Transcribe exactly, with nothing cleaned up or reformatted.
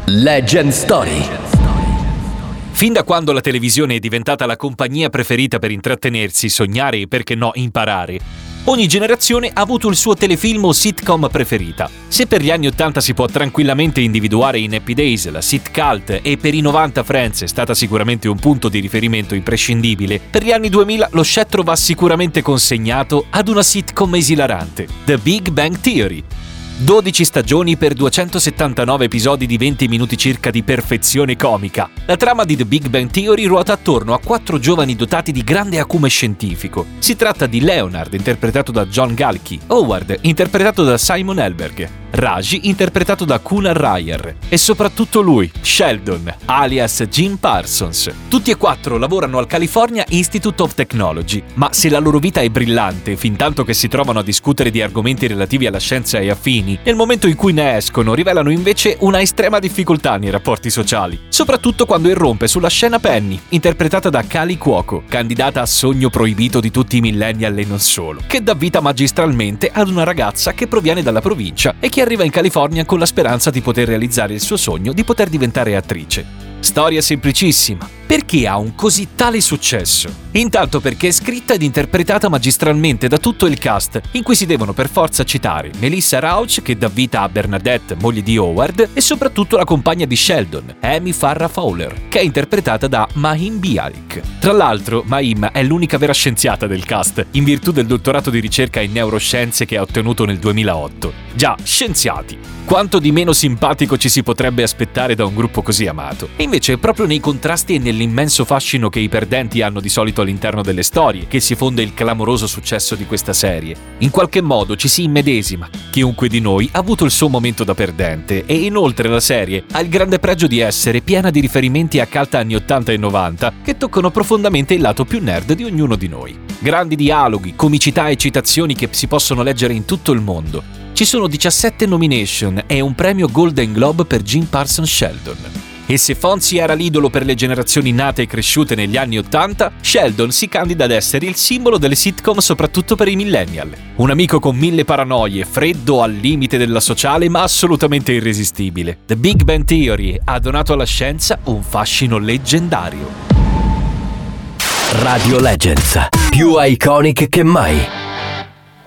Legend Story. Fin da quando la televisione è diventata la compagnia preferita per intrattenersi, sognare e perché no imparare, ogni generazione ha avuto il suo telefilm o sitcom preferita. Se per gli anni ottanta si può tranquillamente individuare in Happy Days la sit cult e per i novanta Friends è stata sicuramente un punto di riferimento imprescindibile, per gli anni duemila lo scettro va sicuramente consegnato ad una sitcom esilarante, The Big Bang Theory. dodici stagioni per duecentosettantanove episodi di venti minuti circa di perfezione comica. La trama di The Big Bang Theory ruota attorno a quattro giovani dotati di grande acume scientifico. Si tratta di Leonard, interpretato da John Galki, Howard, interpretato da Simon Helberg, Raji, interpretato da Kunal Ryer, e soprattutto lui, Sheldon, alias Jim Parsons. Tutti e quattro lavorano al California Institute of Technology, ma se la loro vita è brillante, fintanto che si trovano a discutere di argomenti relativi alla scienza e affini, nel momento in cui ne escono rivelano invece una estrema difficoltà nei rapporti sociali, soprattutto quando irrompe sulla scena Penny, interpretata da Kaley Cuoco, candidata a sogno proibito di tutti i millennial e non solo, che dà vita magistralmente ad una ragazza che proviene dalla provincia e che arriva in California con la speranza di poter realizzare il suo sogno di poter diventare attrice. Storia semplicissima. Perché ha un così tale successo? Intanto perché è scritta ed interpretata magistralmente da tutto il cast, in cui si devono per forza citare Melissa Rauch, che dà vita a Bernadette, moglie di Howard, e soprattutto la compagna di Sheldon, Amy Farrah Fowler, che è interpretata da Mahim Bialik. Tra l'altro, Mahim è l'unica vera scienziata del cast, in virtù del dottorato di ricerca in neuroscienze che ha ottenuto nel duemilaotto. Già, scienziati! Quanto di meno simpatico ci si potrebbe aspettare da un gruppo così amato. E invece è proprio nei contrasti e nell'immenso fascino che i perdenti hanno di solito all'interno delle storie che si fonda il clamoroso successo di questa serie. In qualche modo ci si immedesima. Chiunque di noi ha avuto il suo momento da perdente e inoltre la serie ha il grande pregio di essere piena di riferimenti a cult anni ottanta e novanta che toccano profondamente il lato più nerd di ognuno di noi. Grandi dialoghi, comicità e citazioni che si possono leggere in tutto il mondo. Ci sono diciassette nomination e un premio Golden Globe per Jim Parsons Sheldon. E se Fonzie era l'idolo per le generazioni nate e cresciute negli anni ottanta, Sheldon si candida ad essere il simbolo delle sitcom soprattutto per i millennial. Un amico con mille paranoie, freddo al limite della sociale ma assolutamente irresistibile. The Big Bang Theory ha donato alla scienza un fascino leggendario. Radio Legends, più iconic che mai.